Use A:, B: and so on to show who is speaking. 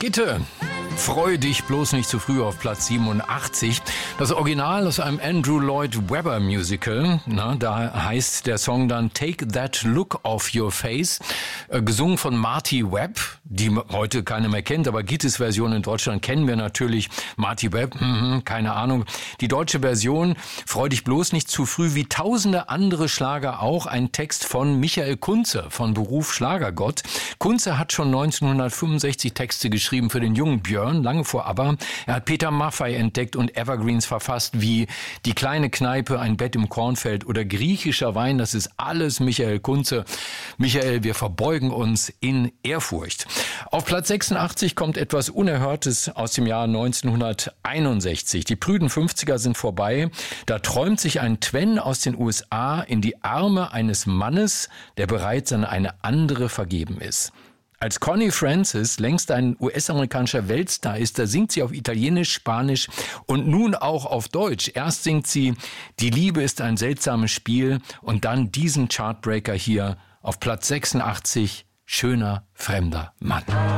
A: Gitte, freu dich bloß nicht zu früh auf Platz 87. Das Original aus einem Andrew Lloyd Webber Musical. Da heißt der Song dann Take That Look Off Your Face. Gesungen von Marty Webb, die heute keiner mehr kennt, aber Gittes Version in Deutschland kennen wir natürlich. Marty Webb, keine Ahnung. Die deutsche Version, freu dich bloß nicht zu früh, wie tausende andere Schlager auch, ein Text von Michael Kunze, von Beruf Schlagergott. Kunze hat schon 1965 Texte geschrieben für den jungen Björn, lange vor ABBA. Er hat Peter Maffay entdeckt und Evergreens verfasst wie Die kleine Kneipe, ein Bett im Kornfeld oder Griechischer Wein. Das ist alles Michael Kunze. Michael, wir verbeugen uns in Ehrfurcht. Auf Platz 86 kommt etwas Unerhörtes aus dem Jahr 1961. Die prüden 50er sind vorbei. Da träumt sich ein Twen aus den USA in die Arme eines Mannes, der bereits an eine andere vergeben ist. Als Connie Francis längst ein US-amerikanischer Weltstar ist, da singt sie auf Italienisch, Spanisch und nun auch auf Deutsch. Erst singt sie Die Liebe ist ein seltsames Spiel und dann diesen Chartbreaker hier auf Platz 86, Schöner fremder Mann.